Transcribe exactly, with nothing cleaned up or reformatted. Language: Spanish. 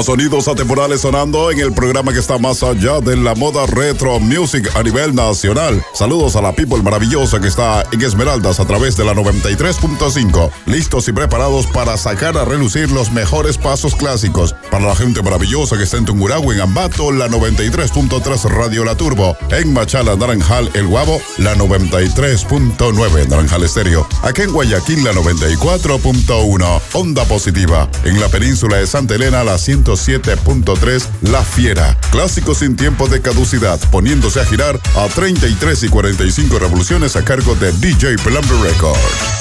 Los sonidos atemporales sonando en el programa que está más allá de la moda retro music a nivel nacional. Saludos a la people maravillosa que está en Esmeraldas a través de la noventa y tres punto cinco. Listos y preparados para sacar a relucir los mejores pasos clásicos. Para la gente maravillosa que está en Tungurahua, en Ambato, la noventa y tres punto tres Radio La Turbo. En Machala, Naranjal, El Guabo, la noventa y tres punto nueve Naranjal Estéreo. Aquí en Guayaquil, la noventa y cuatro punto uno Onda Positiva. En la península de Santa Elena, la ciento siete punto tres La Fiera. Clásicos sin tiempo de caducidad, poniéndose a girar a treinta y tres y cuarenta y cinco revoluciones a cargo de D J Plumber Records.